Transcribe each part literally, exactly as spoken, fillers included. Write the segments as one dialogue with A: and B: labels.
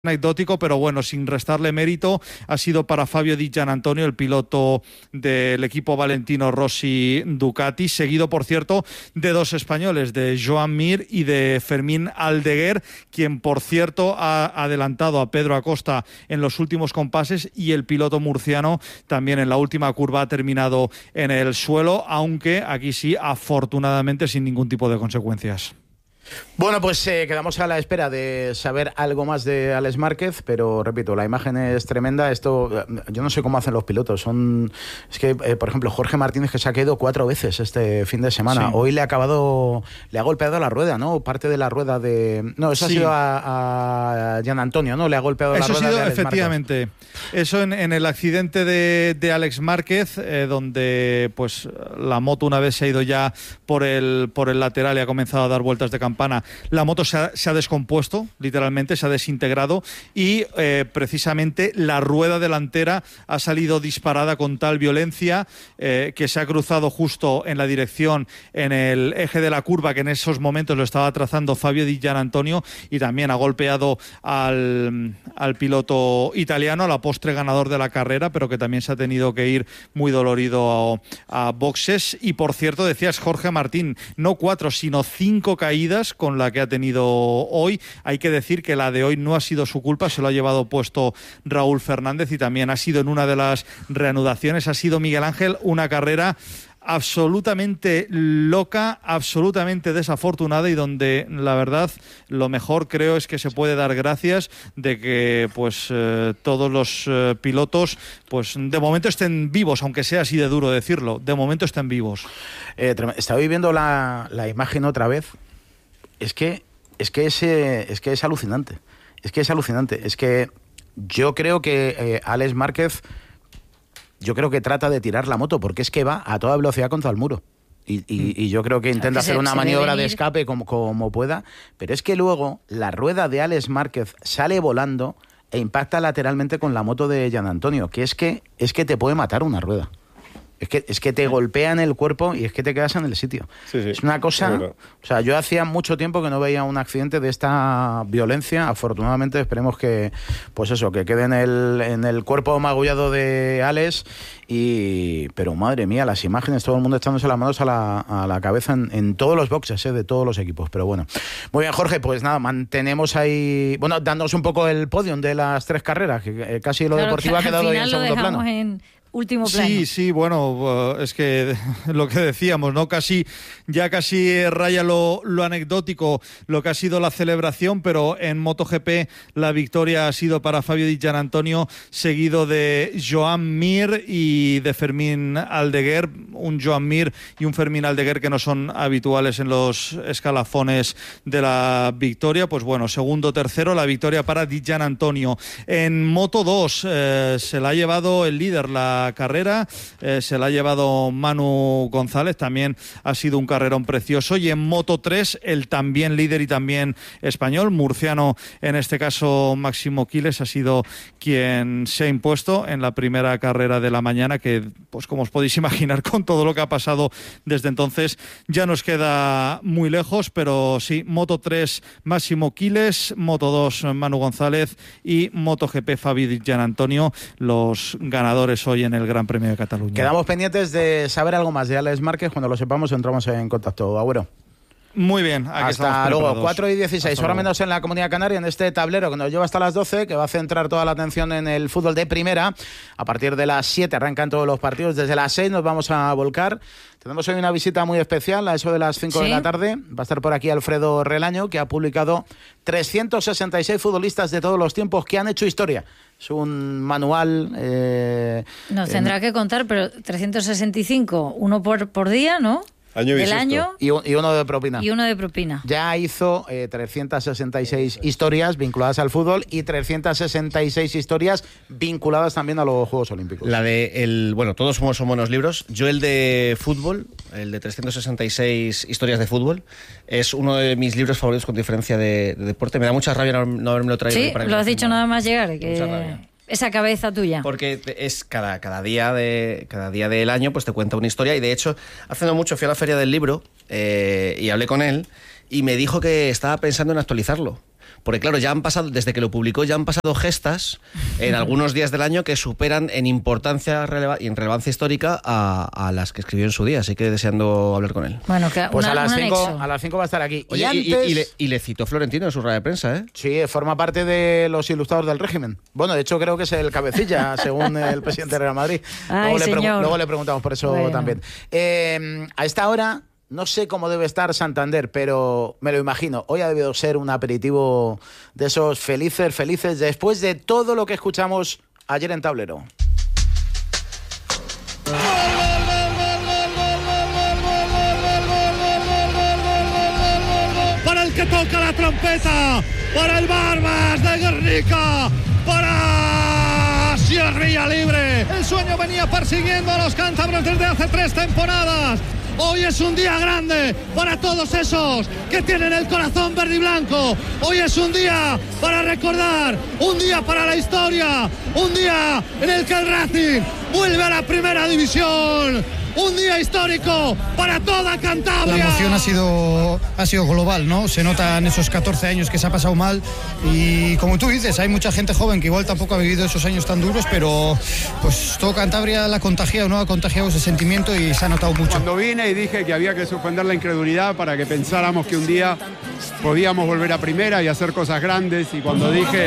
A: anecdótico, pero bueno, sin restarle mérito, ha sido para Fabio Di Giannantonio, el piloto del equipo Valentino Rossi Ducati, seguido, por cierto, de dos españoles, de Joan Mir y de Fermín Aldeguer, quien, por cierto, ha adelantado a Pedro Acosta en los últimos compases, y el piloto murciano también en la última curva ha terminado en el suelo, aunque aquí sí, afortunadamente, sin ningún tipo de consecuencias.
B: Bueno, pues eh, quedamos a la espera de saber algo más de Alex Márquez, pero repito, la imagen es tremenda. Esto, yo no sé cómo hacen los pilotos. Son, es que, eh, por ejemplo, Jorge Martínez, que se ha caído cuatro veces este fin de semana. Sí. Hoy le ha acabado, le ha golpeado la rueda, ¿no? Parte de la rueda de, no, eso sí. ha sido a, a Giannantonio, ¿no? Le ha golpeado
A: eso
B: la rueda
A: ha sido,
B: de Alex
A: efectivamente. Márquez. Eso en, en el accidente de, de Alex Márquez, eh, donde pues la moto, una vez se ha ido ya por el por el lateral y ha comenzado a dar vueltas de campana, la moto se ha, se ha descompuesto, literalmente, se ha desintegrado, y eh, precisamente la rueda delantera ha salido disparada con tal violencia eh, que se ha cruzado justo en la dirección, en el eje de la curva, que en esos momentos lo estaba trazando Fabio Di Giannantonio, y también ha golpeado al, al piloto italiano, a la postre ganador de la carrera, pero que también se ha tenido que ir muy dolorido a, a boxes. Y por cierto, decías Jorge Martín, no cuatro, sino cinco caídas con la que ha tenido hoy. Hay que decir que la de hoy no ha sido su culpa, se lo ha llevado puesto Raúl Fernández, y también ha sido en una de las reanudaciones, ha sido Miguel Ángel, una carrera absolutamente loca, absolutamente desafortunada, y donde la verdad lo mejor creo es que se puede dar gracias de que pues eh, todos los eh, pilotos pues de momento estén vivos, aunque sea así de duro decirlo, de momento estén vivos.
B: Eh, estaba viendo la, la imagen otra vez. Es que es que es, eh, es que es alucinante. Es que es alucinante. Es que yo creo que eh, Alex Márquez, yo creo que trata de tirar la moto, porque es que va a toda velocidad contra el muro. Y, y, y yo creo que intenta o sea, que hacer se, una se maniobra de escape como, como pueda. Pero es que luego la rueda de Alex Márquez sale volando e impacta lateralmente con la moto de Giannantonio, que es que es que te puede matar una rueda. Es que, es que te golpean el cuerpo y es que te quedas en el sitio. Sí, sí, es una cosa... Es o sea, yo hacía mucho tiempo que no veía un accidente de esta violencia. Afortunadamente, esperemos que, pues eso, que quede en el, en el cuerpo magullado de Alex. Y, pero madre mía, las imágenes, todo el mundo echándose las manos a la, a la cabeza en, en todos los boxes, ¿eh? De todos los equipos. Pero bueno. Muy bien, Jorge, pues nada, mantenemos ahí... Bueno, dándonos un poco el podium de las tres carreras, que eh, casi lo claro, deportivo ha quedado ahí en segundo plano.
C: En... último plano.
A: Sí, sí, bueno, es que lo que decíamos, ¿no? Casi, ya casi raya lo, lo anecdótico, lo que ha sido la celebración, pero en MotoGP la victoria ha sido para Fabio Di Giannantonio, seguido de Joan Mir y de Fermín Aldeguer, un Joan Mir y un Fermín Aldeguer que no son habituales en los escalafones de la victoria. Pues bueno, segundo, tercero, la victoria para Di Giannantonio. En Moto dos eh, se la ha llevado el líder, la carrera, eh, se la ha llevado Manu González, también ha sido un carrerón precioso. Y en Moto tres, el también líder y también español, murciano en este caso, Máximo Quiles, ha sido quien se ha impuesto en la primera carrera de la mañana, que pues como os podéis imaginar, con todo lo que ha pasado desde entonces, ya nos queda muy lejos. Pero sí, Moto tres, Máximo Quiles, Moto dos, Manu González, y MotoGP, Fabio Di Giannantonio, los ganadores hoy en el Gran Premio de Cataluña.
B: Quedamos pendientes de saber algo más de Alex Márquez. Cuando lo sepamos entramos en contacto. Agüero.
A: Muy bien, aquí
B: hasta luego. Cuatro y dieciséis, ahora menos en la Comunidad Canaria, en este tablero que nos lleva hasta las doce, que va a centrar toda la atención en el fútbol de primera. A partir de las siete arrancan todos los partidos, desde las seis nos vamos a volcar. Tenemos hoy una visita muy especial, a eso de las cinco ¿Sí? de la tarde. Va a estar por aquí Alfredo Relaño, que ha publicado trescientos sesenta y seis futbolistas de todos los tiempos que han hecho historia. Es un manual... Eh,
C: nos tendrá en... que contar, pero trescientos sesenta y cinco, uno por, por día, ¿no?
D: Año
C: del año
B: y, un, y uno de propina.
C: Y uno de propina.
B: Ya hizo eh, trescientas sesenta y seis historias vinculadas al fútbol y trescientas sesenta y seis historias vinculadas también a los Juegos Olímpicos.
D: La de el, bueno, todos somos son buenos libros. Yo el de fútbol, el de trescientas sesenta y seis historias de fútbol, es uno de mis libros favoritos con diferencia de, de deporte. Me da mucha rabia no, no haberme lo traído.
C: Sí,
D: para
C: lo has dicho nada más llegar. Que...
D: Mucha rabia.
C: Esa cabeza tuya.
D: Porque es cada, cada día de cada día del año pues te cuenta una historia. Y de hecho, hace no mucho fui a la Feria del Libro eh, y hablé con él y me dijo que estaba pensando en actualizarlo. Porque claro, ya han pasado, desde que lo publicó, ya han pasado gestas en algunos días del año que superan en importancia releva- y en relevancia histórica a, a las que escribió en su día, así que deseando hablar con él.
C: Bueno, que
B: Pues
C: una,
B: a las
C: un
B: cinco,
C: anexo.
B: a las cinco va a estar aquí.
D: Oye,
B: y,
D: y,
B: antes,
D: y, y le, y le citó Florentino en su rueda de prensa, ¿eh?
B: Sí, forma parte de los ilustrados del régimen. Bueno, de hecho creo que es el cabecilla, según el presidente de Real Madrid.
C: Ay,
B: luego, le
C: señor.
B: luego le preguntamos por eso
C: Bueno.
B: también. Eh, a esta hora, no sé cómo debe estar Santander, pero me lo imagino. Hoy ha debido ser un aperitivo de esos felices, felices, después de todo lo que escuchamos ayer en Tablero.
A: Para el que toca la trompeta, para el Barbas de Guernica, para Sierra Libre. El sueño venía persiguiendo a los cántabros desde hace tres temporadas. Hoy es un día grande para todos esos que tienen el corazón verde y blanco. Hoy es un día para recordar, un día para la historia, un día en el que el Racing vuelve a la primera división. Un día histórico para toda Cantabria.
E: La emoción ha sido, ha sido global, ¿no? Se nota en esos catorce años que se ha pasado mal y como tú dices, hay mucha gente joven que igual tampoco ha vivido esos años tan duros, pero pues todo Cantabria la ha contagiado, ¿no? Ha contagiado ese sentimiento y se ha notado mucho.
F: Cuando vine y dije que había que suspender la incredulidad para que pensáramos que un día podíamos volver a primera y hacer cosas grandes, y cuando dije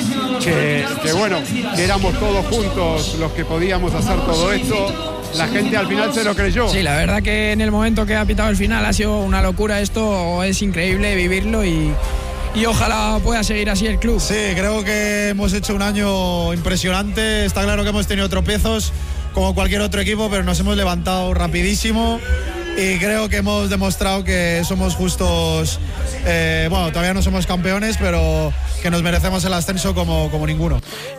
F: que, que bueno, que éramos todos juntos los que podíamos hacer todo esto, la gente al final se lo creyó.
G: Sí, la verdad que en el momento que ha pitado el final ha sido una locura esto, es increíble vivirlo y, y ojalá pueda seguir así el club.
E: Sí, creo que hemos hecho un año impresionante, está claro que hemos tenido tropiezos como cualquier otro equipo, pero nos hemos levantado rapidísimo y creo que hemos demostrado que somos justos, eh, bueno, todavía no somos campeones, pero que nos merecemos el ascenso como, como ninguno.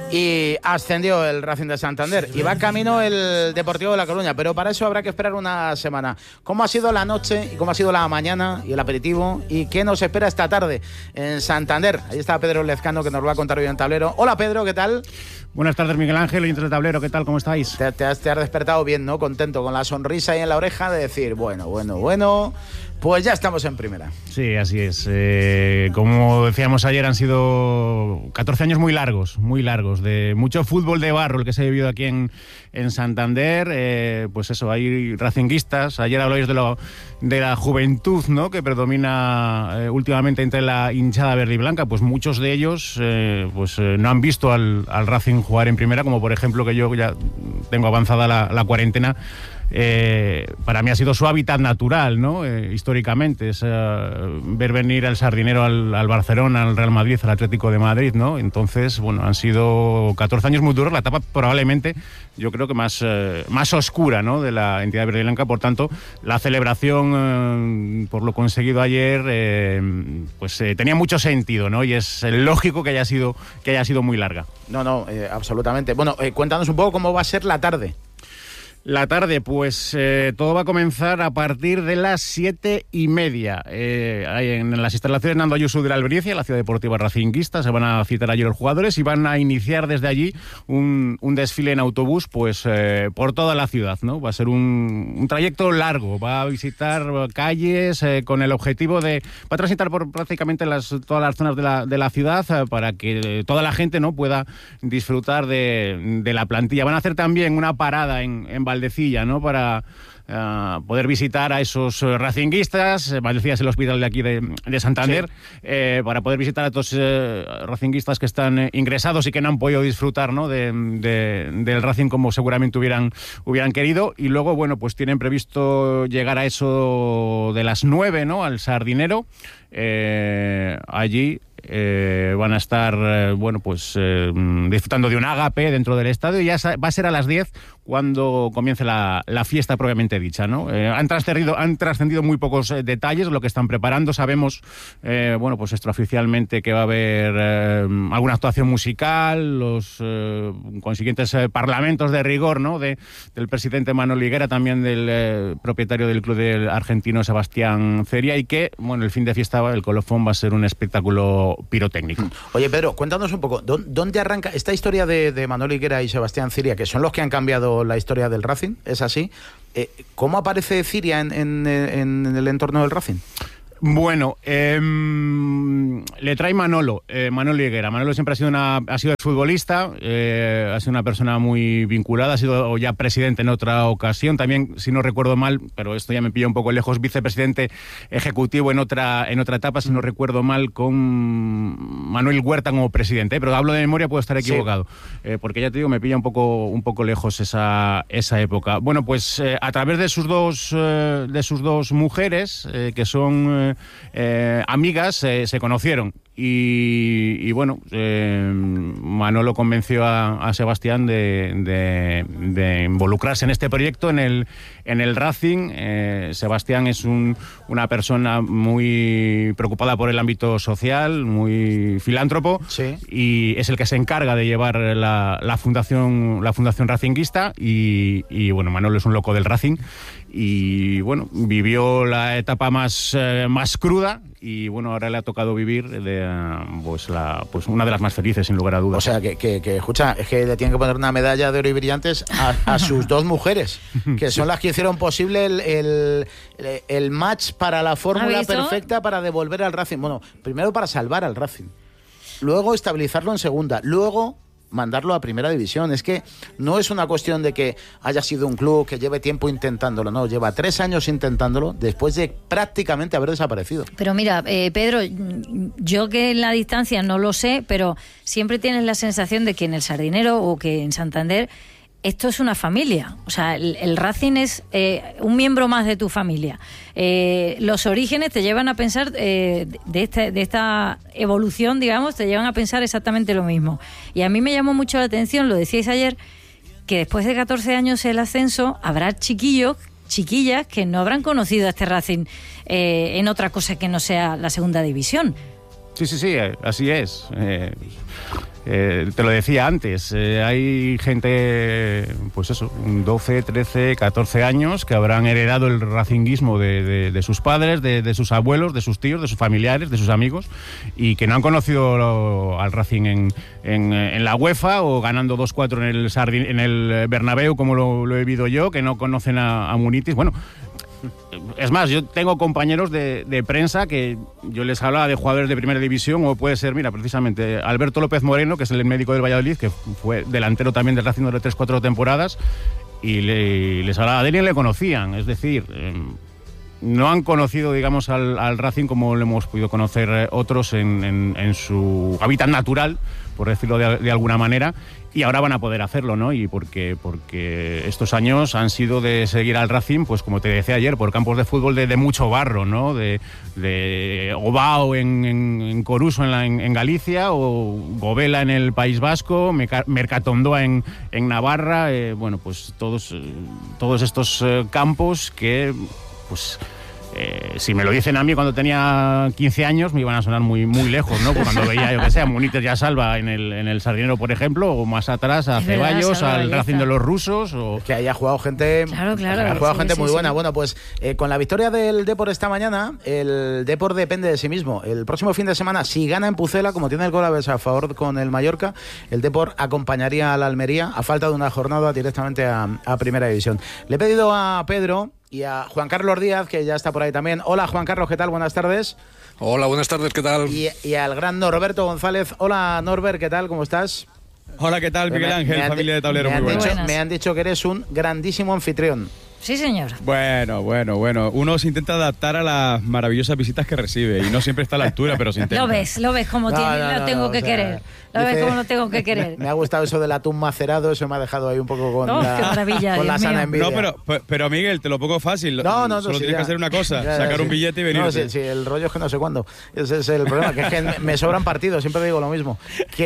B: Y ascendió el Racing de Santander y va camino el Deportivo de La Coruña, pero para eso habrá que esperar una semana. ¿Cómo ha sido la noche y cómo ha sido la mañana y el aperitivo y qué nos espera esta tarde en Santander? Ahí está Pedro Lezcano, que nos lo va a contar hoy en Tablero. Hola Pedro, ¿qué tal?
H: Buenas tardes, Miguel Ángel, oyentes de Tablero, ¿qué tal? ¿Cómo estáis?
B: Te, te, has, te has despertado bien, ¿no? Contento, con la sonrisa ahí en la oreja de decir, bueno, bueno, bueno, pues ya estamos en primera.
H: Sí, así es. Eh, como decíamos ayer, han sido catorce años muy largos, muy largos, de mucho fútbol de barro el que se ha vivido aquí en, en Santander. Eh, pues eso, hay racinguistas. Ayer habláis de, lo, de la juventud, ¿no?, que predomina eh, últimamente entre la hinchada verde y blanca. Pues muchos de ellos eh, pues eh, no han visto al, al Racing jugar en primera, como por ejemplo que yo ya tengo avanzada la, la cuarentena. Eh, para mí ha sido su hábitat natural, ¿no? Eh, históricamente, es uh, ver venir al Sardinero, al, al Barcelona, al Real Madrid, al Atlético de Madrid, ¿no? Entonces, bueno, han sido catorce años muy duros, la etapa probablemente, yo creo que más, eh, más oscura, ¿no?, de la entidad verde y blanca. Por tanto, la celebración eh, por lo conseguido ayer, eh, pues eh, tenía mucho sentido, ¿no? Y es lógico que haya sido, que haya sido muy larga.
B: No, no, eh, absolutamente. Bueno, eh, cuéntanos un poco cómo va a ser la tarde.
H: La tarde, pues eh, todo va a comenzar a partir de las siete y media. Eh, en las instalaciones Nando Ayuso de la Albericia, la ciudad deportiva racinguista, se van a citar allí los jugadores y van a iniciar desde allí un, un desfile en autobús, pues eh, por toda la ciudad, ¿no? Va a ser un, un trayecto largo, va a visitar calles eh, con el objetivo de... Va a transitar por prácticamente las, todas las zonas de la, de la ciudad eh, para que toda la gente, ¿no?, pueda disfrutar de, de la plantilla. Van a hacer también una parada en, en Valdecilla, ¿no?, para uh, poder visitar a esos uh, racinguistas. Valdecilla es el hospital de aquí de, de Santander, sí. eh, para poder visitar a estos uh, racinguistas que están eh, ingresados y que no han podido disfrutar, ¿no?, de, de, del Racing como seguramente hubieran, hubieran querido. Y luego, bueno, pues tienen previsto llegar a eso de las nueve, ¿no?, al Sardinero. Eh, allí eh, van a estar, eh, bueno, pues eh, disfrutando de un ágape dentro del estadio, y ya va a ser a las diez cuando comience la, la fiesta propiamente dicha, ¿no? Eh, han trascendido, han trascendido muy pocos eh, detalles lo que están preparando. Sabemos, eh, bueno, pues extraoficialmente que va a haber eh, alguna actuación musical, los eh, consiguientes eh, parlamentos de rigor, ¿no?, de, del presidente Manolo Higuera, también del eh, propietario del club del argentino Sebastián Ceria, y que, bueno, el fin de fiesta, el colofón va a ser un espectáculo pirotécnico.
B: Oye, Pedro, cuéntanos un poco, ¿dónde arranca esta historia de, de Manolo Higuera y Sebastián Ciria, que son los que han cambiado la historia del Racing? ¿Es así? Eh, ¿Cómo aparece Ciria en, en, en el entorno del Racing?
H: Bueno, eh, le trae Manolo, eh, Manolo Higuera. Manolo siempre ha sido una, ha sido exfutbolista, eh, ha sido una persona muy vinculada, ha sido ya presidente en otra ocasión, también, si no recuerdo mal, pero esto ya me pilla un poco lejos, vicepresidente ejecutivo en otra, en otra etapa, si no recuerdo mal, con Manuel Huerta como presidente, pero hablo de memoria, puedo estar equivocado, sí. eh, porque ya te digo, me pilla un poco, un poco lejos esa, esa época. Bueno, pues eh, a través de sus dos, eh, de sus dos mujeres, eh, que son... Eh, Eh, amigas eh, se conocieron y, y bueno, eh, Manolo convenció a, a Sebastián de, de, de involucrarse en este proyecto, en el, en el Racing. Eh, Sebastián es un, una persona muy preocupada por el ámbito social, muy filántropo, sí. Y es el que se encarga de llevar la, la fundación la fundación racinguista y, y bueno, Manolo es un loco del Racing y bueno, vivió la etapa más, eh, más cruda y bueno, ahora le ha tocado vivir de, pues, la, pues una de las más felices, sin lugar a dudas.
B: O sea, que, que, que escucha, es que le tienen que poner una medalla de oro y brillantes a, a sus dos mujeres, que son las que hicieron posible el, el, el match para la fórmula perfecta para devolver al Racing. Bueno, primero para salvar al Racing, luego estabilizarlo en segunda, luego mandarlo a primera división. Es que no es una cuestión de que haya sido un club que lleve tiempo intentándolo, no, lleva tres años intentándolo después de prácticamente haber desaparecido.
C: Pero mira, eh, Pedro, yo que en la distancia no lo sé, pero siempre tienes la sensación de que en el Sardinero o que en Santander esto es una familia, o sea, el, el Racing es eh, un miembro más de tu familia. Eh, los orígenes te llevan a pensar, eh, de, este, de esta evolución, digamos, te llevan a pensar exactamente lo mismo. Y a mí me llamó mucho la atención, lo decíais ayer, que después de catorce años el ascenso, habrá chiquillos, chiquillas, que no habrán conocido a este Racing eh, en otra cosa que no sea la segunda división.
H: Sí, sí, sí, así es. Eh... Eh, te lo decía antes, eh, hay gente, pues eso, doce, trece, catorce años que habrán heredado el racinguismo de, de, de sus padres, de, de sus abuelos, de sus tíos, de sus familiares, de sus amigos, y que no han conocido lo, al Racing en, en, en la UEFA o ganando dos cuatro en el, Sardin, en el Bernabéu, como lo, lo he vivido yo, que no conocen a, a Munitis. Bueno, es más, yo tengo compañeros de, de prensa que yo les hablaba de jugadores de primera división, o puede ser, mira, precisamente Alberto López Moreno, que es el médico del Valladolid, que fue delantero también del Racing durante tres cuatro temporadas, y le, les hablaba de él y le conocían. Es decir, eh, no han conocido, digamos, al, al Racing como lo hemos podido conocer otros en, en, en su hábitat natural, por decirlo de, de alguna manera, y ahora van a poder hacerlo, ¿no? Y porque, porque estos años han sido de seguir al Racing, pues como te decía ayer, por campos de fútbol de, de mucho barro, ¿no? De, de Obao en, en, en Coruso, en, la, en, en Galicia, o Govela en el País Vasco, Mercatondoa en, en Navarra, eh, bueno, pues todos, eh, todos estos eh, campos que, pues... Eh, si me lo dicen a mí cuando tenía quince años me iban a sonar muy muy lejos, ¿no? Pues cuando veía, yo que sé, a Munites y a Salva en el, en el Sardinero, por ejemplo, o más atrás a Ceballos, al Racing de los rusos. O...
B: Que haya jugado gente,
C: claro, claro,
B: ha jugado
C: sí,
B: gente
C: sí,
B: muy
C: sí.
B: buena. Bueno, pues eh, con la victoria del Depor esta mañana, el Depor depende de sí mismo. El próximo fin de semana, si gana en Pucela, como tiene el gol a favor con el Mallorca, el Depor acompañaría al Almería a falta de una jornada directamente a, a Primera División. Le he pedido a Pedro y a Juan Carlos Díaz, que ya está por ahí también. Hola, Juan Carlos, ¿qué tal? Buenas tardes.
I: Hola, buenas tardes, ¿qué tal?
B: Y, y al gran Norberto González. Hola, Norbert, ¿qué tal? ¿Cómo estás?
J: Hola, ¿qué tal, Miguel Ángel, familia de Tablero?
B: Me,
J: Muy
B: han
J: buenas.
B: dicho, me han dicho que eres un grandísimo anfitrión.
C: Sí, señor.
J: Bueno, bueno, bueno. Uno se intenta adaptar a las maravillosas visitas que recibe y no siempre está a la altura, pero se intenta.
C: Lo ves, lo ves como
B: No,
C: tiene,
B: no,
C: lo
B: no,
C: tengo
B: no,
C: que
B: o sea,
C: querer. Lo
B: dice-
C: ves como lo tengo que querer.
B: Me ha gustado eso del atún macerado, eso me ha dejado ahí un poco con
C: Oh,
B: la,
C: qué maravilla,
B: con la
C: Dios
B: sana
C: mío.
B: envidia.
J: No, pero, pe- pero Miguel, te lo pongo fácil.
B: No, no, no,
J: Solo
B: sí,
J: tienes
B: ya.
J: que hacer una cosa,
B: Ya, ya,
J: sacar
B: sí.
J: un billete y venir.
B: No, sí, sí, el rollo es que no sé cuándo. Ese es el problema, que es que me- me sobran partidos, siempre digo lo mismo.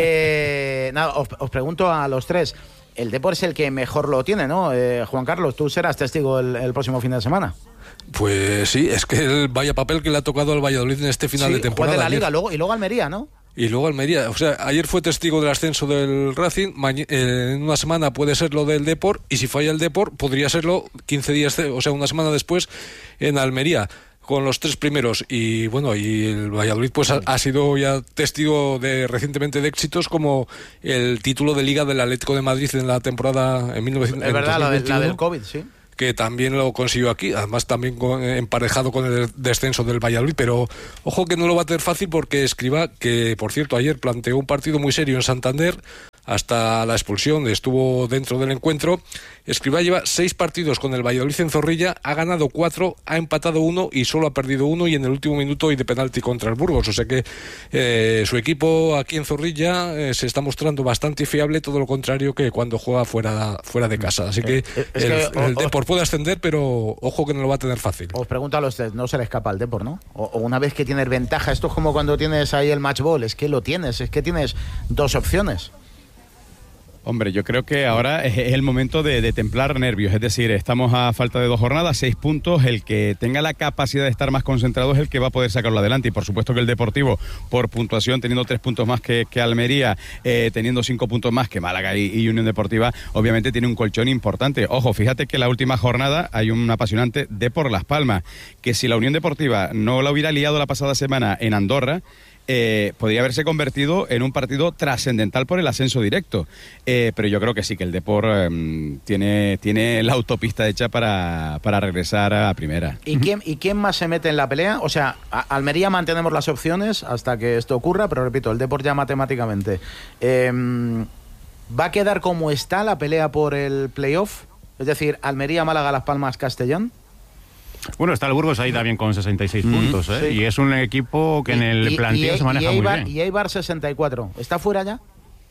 B: Que, nada, os, os pregunto a los tres, el Depor es el que mejor lo tiene, ¿no? Eh, Juan Carlos, tú serás testigo el, el próximo fin de semana.
I: Pues sí, es que el vaya papel que le ha tocado al Valladolid en este final
B: Sí,
I: de temporada.
B: juez de la
I: ayer.
B: Liga luego, y luego Almería, ¿no?
I: Y luego Almería. O sea, ayer fue testigo del ascenso del Racing, maña- eh, en una semana puede ser lo del Depor, y si falla el Depor, podría serlo quince días, de- o sea, una semana después en Almería, con los tres primeros. Y bueno, y el Valladolid pues ha, ha sido ya testigo de recientemente de éxitos como el título de Liga del Atlético de Madrid en la temporada en mil novecientos
B: Es verdad, la, de- la
I: dos mil veintiuno.
B: del COVID, sí.
I: que también lo consiguió aquí, además también con, emparejado con el descenso del Valladolid, pero ojo que no lo va a tener fácil porque Escribá, que por cierto ayer planteó un partido muy serio en Santander, hasta la expulsión estuvo dentro del encuentro. Escribá lleva seis partidos con el Valladolid en Zorrilla, ha ganado cuatro, ha empatado uno y solo ha perdido uno, y en el último minuto y de penalti contra el Burgos, o sea que eh, su equipo aquí en Zorrilla eh, se está mostrando bastante fiable, todo lo contrario que cuando juega fuera, fuera de casa, así que,
B: es
I: el,
B: que
I: el Depor puede ascender, pero ojo que no lo va a tener fácil.
B: Os pregunto a los tres, no se le escapa al Depor, ¿no? O, o una vez que tienes ventaja, esto es como cuando tienes ahí el match ball, es que lo tienes, es que tienes dos opciones.
J: Hombre, yo creo que ahora es el momento de, de templar nervios, es decir, estamos a falta de dos jornadas, seis puntos, el que tenga la capacidad de estar más concentrado es el que va a poder sacarlo adelante, y por supuesto que el Deportivo, por puntuación, teniendo tres puntos más que, que Almería, eh, teniendo cinco puntos más que Málaga y, y Unión Deportiva, obviamente tiene un colchón importante. Ojo, fíjate que la última jornada hay un apasionante Depor Las Palmas, que si la Unión Deportiva no la hubiera liado la pasada semana en Andorra, Eh, podría haberse convertido en un partido trascendental por el ascenso directo, eh, pero yo creo que sí, que el Depor eh, tiene, tiene la autopista hecha para, para regresar a primera.
B: ¿Y quién, ¿Y quién más se mete en la pelea? O sea, a Almería mantenemos las opciones hasta que esto ocurra, pero repito, el Depor ya matemáticamente. Eh, ¿Va a quedar como está la pelea por el playoff? Es decir, Almería, Málaga, Las Palmas, Castellón.
H: Bueno, está el Burgos ahí también con sesenta y seis mm, puntos, ¿eh? Sí. Y es un equipo que en el
B: y,
H: planteo
B: y,
H: se maneja
B: y Eibar,
H: muy bien.
B: Y Eibar sesenta y cuatro. ¿Está fuera ya?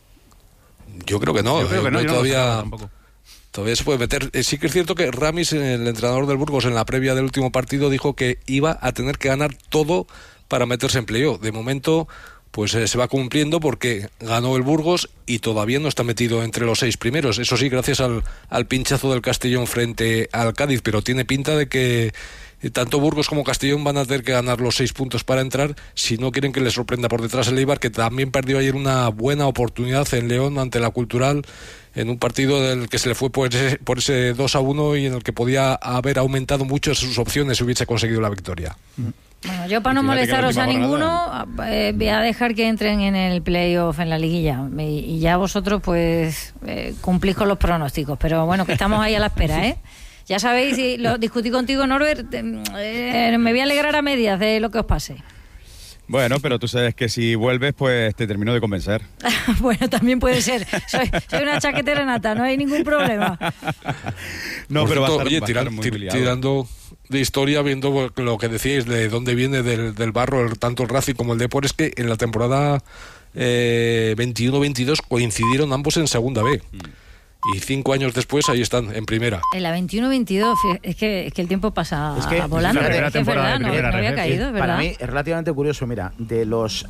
I: Yo creo que no,
H: yo creo que no,
I: yo
H: yo
I: todavía,
H: no
I: todavía se puede meter. Eh, sí que es cierto que Ramis, el entrenador del Burgos, en la previa del último partido dijo que iba a tener que ganar todo para meterse en playoff. De momento pues eh, se va cumpliendo porque ganó el Burgos y todavía no está metido entre los seis primeros. Eso sí, gracias al, al pinchazo del Castellón frente al Cádiz, pero tiene pinta de que tanto Burgos como Castellón van a tener que ganar los seis puntos para entrar si no quieren que les sorprenda por detrás el Eibar, que también perdió ayer una buena oportunidad en León ante la Cultural, en un partido del que se le fue por ese, por ese dos a uno y en el que podía haber aumentado mucho sus opciones si hubiese conseguido la victoria.
C: Bueno, yo para no molestaros a ninguno eh, voy a dejar que entren en el playoff en la liguilla y, y ya vosotros pues eh, cumplís con los pronósticos, pero bueno, que estamos ahí a la espera, ¿eh? Ya sabéis, si lo discutí contigo, Norbert, eh, me voy a alegrar a medias de lo que os pase.
J: Bueno, pero tú sabes que si vuelves, pues te termino de convencer.
C: Bueno, también puede ser. Soy, soy una chaquetera nata, no hay ningún problema.
J: No,
I: Por
J: pero
I: cierto,
J: va a estar,
I: oye,
J: va a
I: tiran,
J: estar muy
I: tir,
J: liado.
I: tirando de historia, viendo lo que decíais de dónde viene del, del barro, el, tanto el Racing como el Depor, es que en la temporada eh, veintiuno veintidós coincidieron ambos en segunda B. Mm. Y cinco años después ahí están, en primera.
C: En la veintiuno veintidós, es que, es que el tiempo pasa
B: es que,
C: volando.
B: Es,
C: es, que es verdad, no, no había caído, es verdad.
B: Para mí es relativamente curioso, mira, de los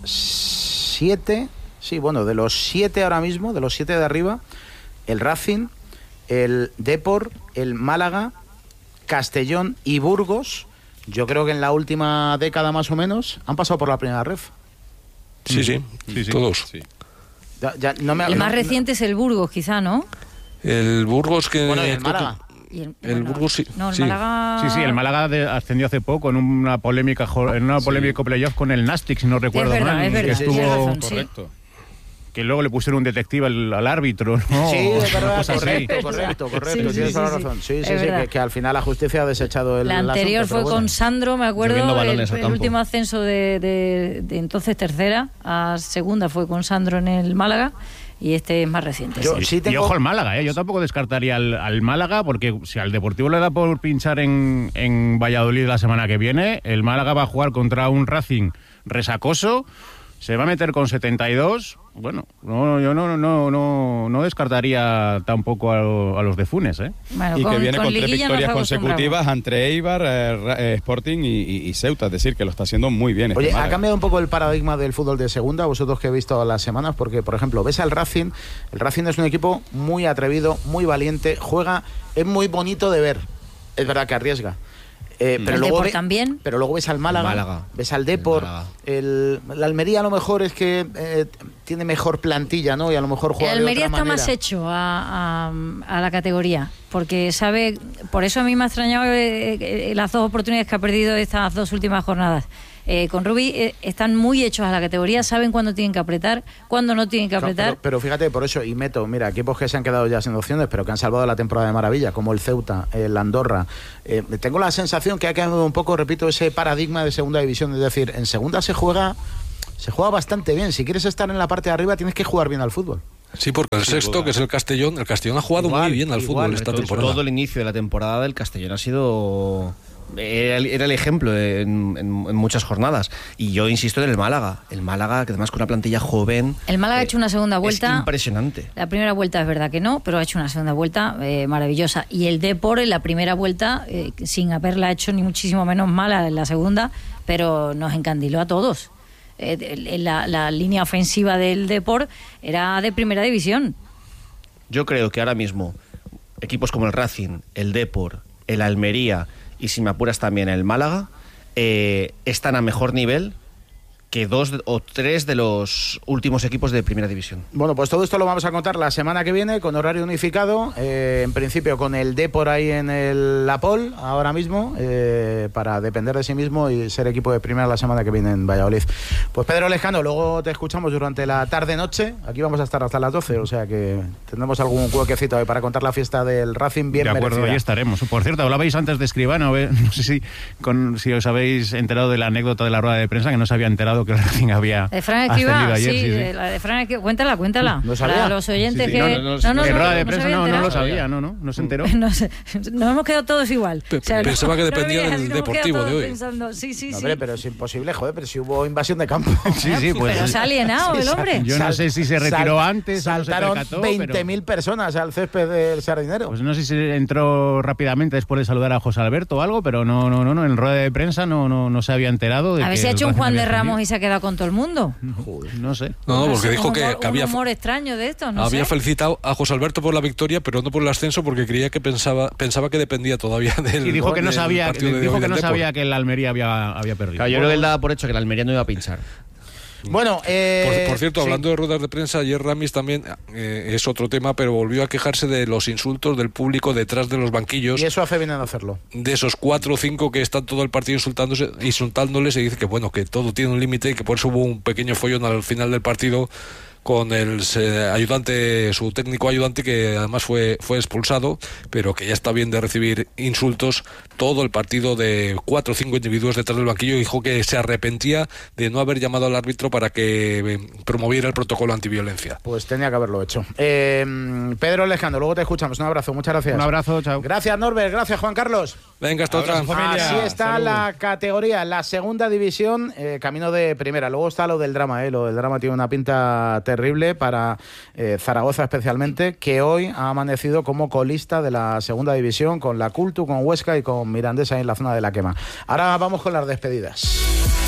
B: siete, sí, bueno, de los siete ahora mismo, de los siete de arriba, el Racing, el Depor, el Málaga, Castellón y Burgos, yo creo que en la última década más o menos, han pasado por la primera ref.
I: Sí, sí, sí, sí todos. Sí.
B: Ya, ya, no me,
C: el
B: no,
C: más reciente es el Burgos, quizá, ¿no?
I: El Burgos que...
B: Bueno, y el Málaga.
C: Y el,
I: el
C: bueno,
I: Burgos sí.
C: No, el
I: sí.
C: Málaga...
H: Sí, sí, el Málaga de, ascendió hace poco en una polémica en una polémica sí. playoff con el Nastic, si no recuerdo
C: es verdad,
H: mal.
C: Es verdad,
H: que estuvo
C: razón,
H: correcto. Sí. Que luego le pusieron un detective al, al árbitro, ¿no?
B: Sí, es verdad,
H: correcto,
B: correcto, correcto, correcto,
C: sí, sí,
B: tienes
C: sí,
B: toda
C: sí,
B: la razón. Sí, sí,
C: sí,
B: sí, que, que al final la justicia ha desechado el
C: La anterior
B: asunto,
C: fue
B: bueno.
C: con Sandro, me acuerdo, el, el
D: campo.
C: último ascenso de, de, de entonces tercera a segunda fue con Sandro en el Málaga. Y este es más reciente.
H: Yo,
C: sí.
H: sí tengo... Y ojo al Málaga, ¿eh? Yo tampoco descartaría al, al Málaga, porque si al Deportivo le da por pinchar en, en Valladolid la semana que viene, el Málaga va a jugar contra un Racing resacoso, se va a meter con setenta y dos. Bueno, no, yo no, no, no, no descartaría tampoco a, a los de Funes, ¿eh?
C: Bueno,
J: y
C: con,
J: que viene
C: con
J: con tres victorias consecutivas entre Eibar, eh, Sporting y, y, y Ceuta, es decir, que lo está haciendo muy bien.
B: Oye,
J: este
B: ha cambiado un poco el paradigma del fútbol de segunda, vosotros que he visto las semanas, porque, por ejemplo, ves al Racing, el Racing es un equipo muy atrevido, muy valiente, juega, es muy bonito de ver, es verdad que arriesga. Eh, pero,
C: el
B: luego
C: Depor
B: ve,
C: también.
B: pero luego ves al Málaga,
D: Málaga.
B: ves al Depor, el, el, la Almería a lo mejor es que eh, tiene mejor plantilla, ¿no? Y a lo mejor juega
C: el Almería
B: de otra
C: está
B: manera.
C: más hecho a, a, a la categoría, porque sabe, por eso a mí me ha extrañado eh, eh, las dos oportunidades que ha perdido estas dos últimas jornadas. Eh, con Rubi eh, están muy hechos a la categoría, saben cuándo tienen que apretar, cuándo no tienen que apretar.
B: No, pero, pero fíjate, por eso, y meto, mira, equipos que se han quedado ya sin opciones, pero que han salvado la temporada de maravilla, como el Ceuta, el Andorra. Eh, tengo la sensación que ha quedado un poco, repito, ese paradigma de segunda división, es decir, en segunda se juega, se juega bastante bien. Si quieres estar en la parte de arriba, tienes que jugar bien al fútbol.
I: Sí, porque el sexto, que es el Castellón, el Castellón ha jugado igual, muy bien al igual, fútbol esta
D: todo,
I: temporada.
D: Todo el inicio de la temporada del Castellón ha sido... Era el, era el ejemplo en, en, en muchas jornadas. Y yo insisto en el Málaga. El Málaga, que además con una plantilla joven...
C: El Málaga eh, ha hecho una segunda vuelta...
D: Es impresionante.
C: La primera vuelta es verdad que no, pero ha hecho una segunda vuelta eh, maravillosa. Y el Depor en la primera vuelta, eh, sin haberla hecho ni muchísimo menos mala en la segunda, pero nos encandiló a todos. Eh, la, la línea ofensiva del Depor era de primera división.
D: Yo creo que ahora mismo equipos como el Racing, el Depor, el Almería y si me apuras también el Málaga eh, están a mejor nivel que dos o tres de los últimos equipos de primera división.
B: Bueno, pues todo esto lo vamos a contar la semana que viene con horario unificado, eh, en principio con el Depor ahí en el La Pol ahora mismo, eh, para depender de sí mismo y ser equipo de primera la semana que viene en Valladolid. Pues Pedro Lezcano, luego te escuchamos durante la tarde-noche, aquí vamos a estar hasta las doce, o sea que tendremos algún huequecito ahí para contar la fiesta del Racing bien merecida.
H: De acuerdo, ahí estaremos. Por cierto, hablabais antes de Escribano, no sé si, con, si os habéis enterado de la anécdota de la rueda de prensa, que no se había enterado que el Racing había
C: de Fran Escribá,
H: ayer,
C: sí,
H: sí, sí.
C: De la de Fran Escribá, cuéntala, cuéntala.
B: ¿No sabía?
C: Para los oyentes
H: sí, sí.
C: que...
H: No, no, no,
C: no, no,
H: en
C: no,
H: rueda de
C: no
H: prensa no, no lo sabía, no, no, no se enteró.
C: No sé, nos hemos quedado todos igual.
I: Pe- o sea, pensaba no, que dependía no del
C: así,
I: Deportivo de hoy.
C: Pensando, sí, sí,
B: no,
C: sí.
B: Hombre, pero es imposible, joder, pero si hubo invasión de campo.
H: Sí, sí, pues.
C: Pero se ha alienado
B: sí,
C: el hombre.
H: Yo no sé si se retiró
B: Sal,
H: antes
B: saltaron
H: o no se percató,
B: veinte mil
H: pero...
B: personas al césped del Sardinero.
H: Pues no sé si entró rápidamente después de saludar a José Alberto o algo, pero no, no, no, no en rueda de prensa no, no, no se había enterado de
C: a ver
H: que
C: si ha hecho un Juan de Ramos
H: defendido.
C: y se ha quedado con todo el mundo.
H: Joder, no sé.
I: No, no, porque
C: un
I: dijo
C: humor,
I: que, que había,
C: un humor extraño de esto, no
I: había
C: sé.
I: felicitado a José Alberto por la victoria, pero no por el ascenso, porque creía que pensaba pensaba que dependía todavía del
H: Y dijo que no sabía,
I: partido de
H: dijo
I: hoy
H: que
I: del
H: no
I: Depor.
H: sabía que el Almería había, había perdido.
D: Claro, yo creo que él daba por hecho que el Almería no iba a pinchar.
B: Bueno, eh,
I: Por, por cierto,
B: sí.
I: hablando de ruedas de prensa, ayer Ramis también, eh, es otro tema, pero volvió a quejarse de los insultos del público detrás de los banquillos.
B: Y eso hace bien en hacerlo.
I: De esos cuatro o cinco que están todo el partido insultándose, insultándoles y dice que bueno, que todo tiene un límite y que por eso hubo un pequeño follón al final del partido con el eh, ayudante, su técnico ayudante, que además fue, fue expulsado, pero que ya está bien de recibir insultos todo el partido de cuatro o cinco individuos detrás del banquillo. Dijo que se arrepentía de no haber llamado al árbitro para que eh, promoviera el protocolo antiviolencia.
B: Pues tenía que haberlo hecho. Eh, Pedro Alejandro, luego te escuchamos. Un abrazo, muchas gracias.
H: Un abrazo, chao.
B: Gracias, Norbert. Gracias, Juan Carlos.
I: Venga, hasta otra.
B: Así está
H: Salud.
B: la categoría, la segunda división, eh, camino de primera. Luego está lo del drama, eh. Lo del drama tiene una pinta terrible para eh, Zaragoza especialmente, que hoy ha amanecido como colista de la segunda división con la Cultu, con Huesca y con Mirandesa en la zona de la quema. Ahora vamos con las despedidas.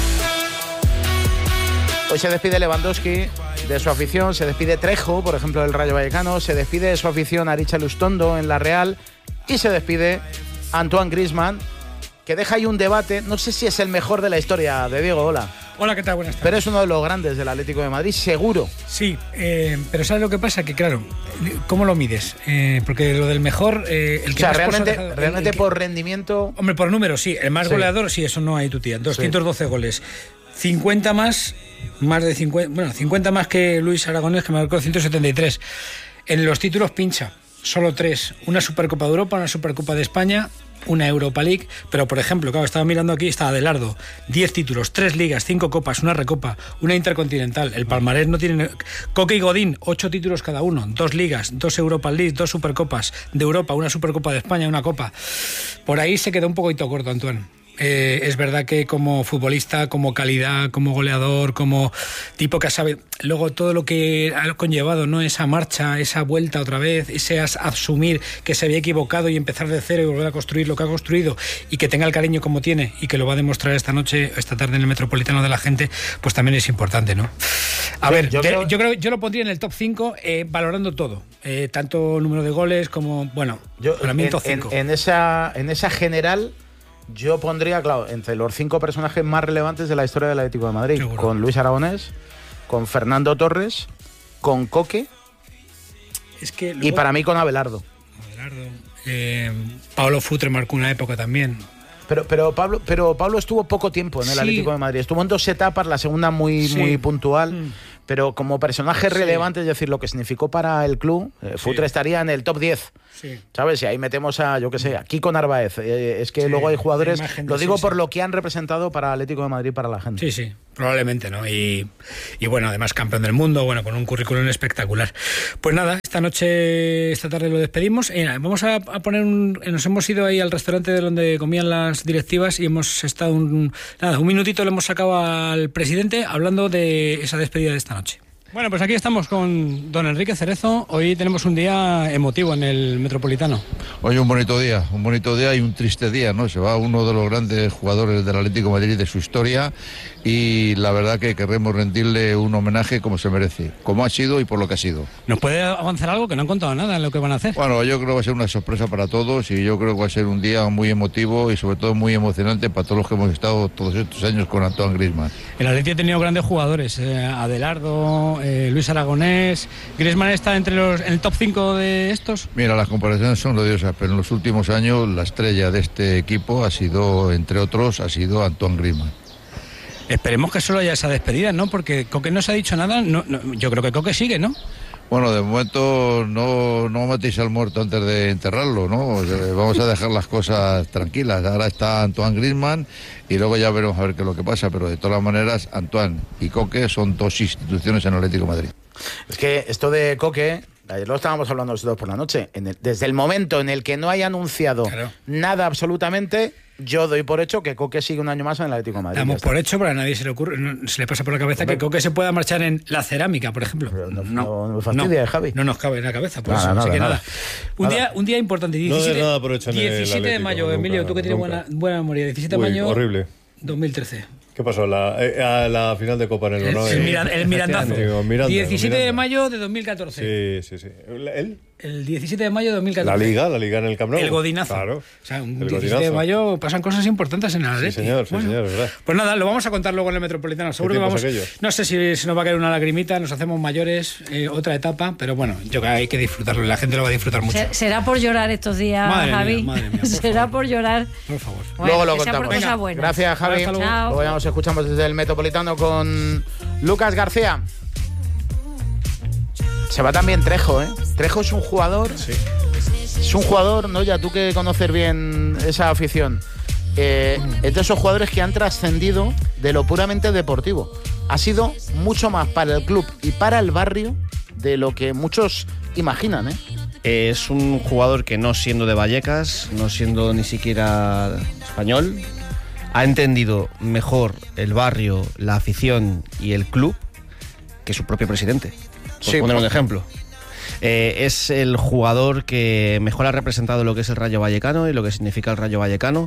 B: Hoy se despide Lewandowski de su afición, se despide Trejo, por ejemplo, del Rayo Vallecano, se despide de su afición Aricha Lustondo en la Real y se despide Antoine Griezmann, que deja ahí un debate, no sé si es el mejor de la historia de Diego, hola.
K: Hola, ¿qué tal? Buenas tardes.
B: Pero es uno de los grandes del Atlético de Madrid, seguro.
K: Sí, eh, pero ¿sabes lo que pasa? Que claro, ¿cómo lo mides? Eh, porque lo del mejor... Eh, el que
B: o sea,
K: más
B: realmente,
K: cosas- el-
B: realmente
K: el que-
B: por rendimiento...
K: Hombre, por número, sí. El más
B: Sí.
K: goleador, sí, eso no hay tu tía. doscientos doce goles. cincuenta más, más de cincuenta... Bueno, cincuenta más que Luis Aragonés, que marcó ciento setenta y tres. En los títulos pincha, solo tres. Una Supercopa de Europa, una Supercopa de España, una Europa League, pero por ejemplo, claro, estaba mirando aquí, está Adelardo, diez títulos, tres ligas, cinco copas, una recopa, una intercontinental, el palmarés no tiene... Coque y Godín, ocho títulos cada uno, dos ligas, dos Europa League, dos supercopas de Europa, una Supercopa de España, una copa. Por ahí se quedó un poquito corto, Antoine. Eh, es verdad que como futbolista, como calidad, como goleador, como tipo que sabe, luego todo lo que ha conllevado, ¿no? Esa marcha, esa vuelta otra vez, ese as- asumir que se había equivocado y empezar de cero y volver a construir lo que ha construido y que tenga el cariño como tiene y que lo va a demostrar esta noche, esta tarde en el Metropolitano de la gente, pues también es importante, ¿no? A
B: Yo-
K: ver,
B: yo
K: yo,
B: creo-
K: yo creo yo lo pondría en el top cinco, eh, valorando todo, eh, tanto número de goles como, bueno,
B: Yo,
K: para mí
B: en,
K: top
B: en-
K: cinco.
B: en esa, en esa general, yo pondría, claro, entre los cinco personajes más relevantes de la historia del Atlético de Madrid,
K: Seguro.
B: con Luis Aragonés, con Fernando Torres, con Coque
K: Es que
B: y
K: luego-
B: para mí con Abelardo.
K: Abelardo, eh, Paolo Futre marcó una época también.
B: Pero, pero, Pablo, pero Pablo estuvo poco tiempo en el
K: Sí.
B: Atlético de Madrid. Estuvo en dos etapas, la segunda muy,
K: Sí.
B: muy puntual.
K: Mm.
B: Pero como personaje
K: Sí.
B: relevante, es decir, lo que significó para el club, eh,
K: Sí.
B: Futre estaría en el top diez.
K: Sí.
B: ¿Sabes? Y ahí metemos a, yo qué sé, a Kiko Narváez. Eh, es que
K: Sí,
B: luego hay jugadores,
K: la imagen de-
B: lo digo
K: sí,
B: por
K: sí.
B: lo que han representado para Atlético de Madrid, para la gente.
K: Sí, sí, probablemente, ¿no? Y, y bueno, además campeón del mundo, bueno, con un currículum espectacular. Pues nada, esta noche, esta tarde lo despedimos. Eh, vamos a, a poner un... Nos hemos ido ahí al restaurante de donde comían las directivas y hemos estado un... Nada, un minutito le hemos sacado al presidente hablando de esa despedida de esta noche. Bueno, pues aquí estamos con don Enrique Cerezo. Hoy tenemos un día emotivo en el Metropolitano.
L: Hoy un bonito día, un bonito día y un triste día, ¿no? Se va uno de los grandes jugadores del Atlético de Madrid de su historia y la verdad que queremos rendirle un homenaje como se merece, como ha sido y por lo que ha sido.
K: ¿Nos puede avanzar algo? Que no han contado nada en lo que van a hacer.
L: Bueno, yo creo que va a ser una sorpresa para todos y yo creo que va a ser un día muy emotivo y sobre todo muy emocionante para todos los que hemos estado todos estos años con Antoine Griezmann.
K: El Atleti ha tenido grandes jugadores, eh, Adelardo, eh, Luis Aragonés. ¿Griezmann está entre los, en el top cinco de estos?
L: Mira, las comparaciones son odiosas, pero en los últimos años la estrella de este equipo ha sido, entre otros, ha sido Antoine Griezmann.
K: Esperemos que solo haya esa despedida, ¿no? Porque Coque no se ha dicho nada. No, no, yo creo que Coque sigue, ¿no?
L: Bueno, de momento no, no matéis al muerto antes de enterrarlo, ¿no? O sea, vamos a dejar las cosas tranquilas. Ahora está Antoine Griezmann y luego ya veremos a ver qué es lo que pasa, pero de todas maneras Antoine y Coque son dos instituciones en Atlético de Madrid.
B: Es que esto de Coque, ayer lo estábamos hablando nosotros por la noche, en el- desde el momento en el que no haya anunciado
K: Claro.
B: nada absolutamente, yo doy por hecho que Coque sigue un año más en el Atlético de Madrid.
K: Damos
B: Ya está.
K: por hecho, pero a nadie se le ocurre, no, se le pasa por la cabeza
B: Hombre.
K: que Coque se pueda marchar en la cerámica, por ejemplo.
B: No, no, no me fastidia, Javi.
K: No nos cabe en la cabeza, pues
B: Nada,
K: así
B: nada,
K: que
B: nada.
K: nada. Un
B: Nada.
K: día, un día importante,
M: No des
K: diecisiete,
M: nada por hecho en el
K: diecisiete de
M: Atlético,
K: mayo,
M: nunca,
K: Emilio, tú que tienes
M: nunca.
K: buena, buena memoria, diecisiete de
M: Uy,
K: mayo
M: horrible.
K: dos mil trece.
M: ¿Qué pasó? La, eh, a la final de Copa en el
K: El,
M: Bernabéu.
K: el, Miran- el Mirandazo.
M: Digo, Miranda,
K: diecisiete de
M: Miranda.
K: mayo de dos mil catorce.
M: Sí, sí, sí. ¿El?
K: El diecisiete de mayo de dos mil
M: La
K: catorce.
M: Liga, la Liga en el Camp Nou.
K: El Godinazo.
M: Claro.
K: O sea, un
M: El
K: diecisiete de
M: Godinazo.
K: mayo pasan cosas importantes en el
M: Sí,
K: Atleti.
M: señor, sí,
K: Bueno,
M: señor, es verdad.
K: Pues nada, lo vamos a contar luego en el Metropolitano. Seguro que
M: tiempos
K: vamos.
M: aquellos?
K: No sé si, si nos va a caer una lagrimita, nos hacemos mayores, eh, otra etapa, pero bueno, yo creo que hay que disfrutarlo y la gente lo va a disfrutar mucho.
C: Se- Será por llorar estos días,
K: Madre mía,
C: Javi.
K: madre mía, por
C: Será por llorar.
K: Por favor.
C: Bueno,
B: Luego lo
C: que sea por
B: contamos.
C: cosas
B: Venga,
C: buenas.
B: gracias, Javi.
C: Hasta luego. Chao.
B: Luego ya nos escuchamos desde el Metropolitano con Lucas García. Se va también Trejo, ¿eh? Trejo es un jugador.
M: Sí.
B: Es un jugador, ¿no? Ya tú que conoces bien esa afición. Eh, es de esos jugadores que han trascendido de lo puramente deportivo. Ha sido mucho más para el club y para el barrio de lo que muchos imaginan, ¿eh?
D: Es un jugador que no siendo de Vallecas, no siendo ni siquiera español, ha entendido mejor el barrio, la afición y el club que su propio presidente. Por
B: Sí,
D: poner un
B: por-
D: ejemplo. Eh, es el jugador que mejor ha representado lo que es el Rayo Vallecano y lo que significa el Rayo Vallecano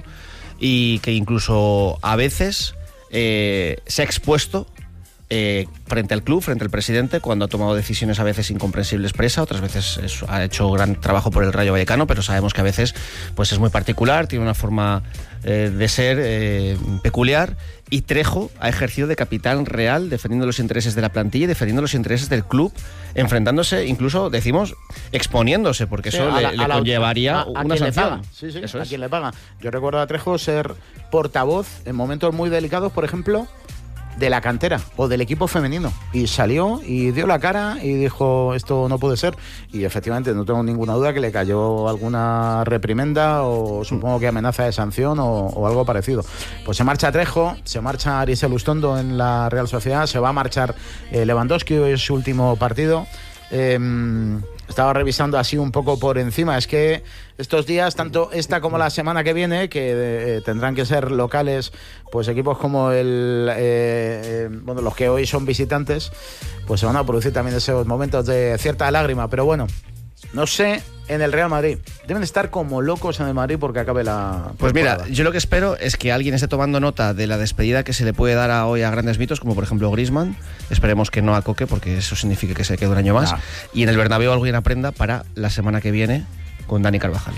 D: y que incluso a veces eh, se ha expuesto eh, frente al club, frente al presidente, cuando ha tomado decisiones a veces incomprensibles presa, otras veces es- ha hecho gran trabajo por el Rayo Vallecano, pero sabemos que a veces pues es muy particular, tiene una forma eh, de ser eh, peculiar, y Trejo ha ejercido de capitán real, defendiendo los intereses de la plantilla y defendiendo los intereses del club, enfrentándose, incluso, decimos, exponiéndose, porque
B: Sí,
D: eso
B: a
D: le,
B: la-
D: le
B: a la-
D: conllevaría
B: a- a
D: una
B: quien le
D: sanción.
B: paga. Sí, sí,
D: Eso
B: a
D: es.
B: quien le paga. Yo recuerdo a Trejo ser portavoz en momentos muy delicados, por ejemplo, de la cantera o del equipo femenino. Y salió y dio la cara y dijo, esto no puede ser. Y efectivamente, no tengo ninguna duda que le cayó alguna reprimenda o supongo que amenaza de sanción o, o algo parecido. Pues se marcha Trejo, se marcha Arisel Ustondo en la Real Sociedad, se va a marchar eh, Lewandowski, hoy es su último partido. Eh, estaba revisando así un poco por encima. Es que estos días, tanto esta como la semana que viene, que eh, tendrán que ser locales, pues equipos como el eh, eh, bueno, los que hoy son visitantes, pues se van a producir también esos momentos de cierta lágrima. Pero bueno, no sé, en el Real Madrid deben estar como locos en el Madrid porque acabe la
D: Pues mira,
B: temporada.
D: yo lo que espero es que alguien esté tomando nota de la despedida que se le puede dar a hoy a grandes mitos, como por ejemplo Griezmann. Esperemos que no a Coque, porque eso significa que se quede un año más.
B: Nah.
D: Y en el Bernabéu alguien aprenda para la semana que viene con Dani Carvajal.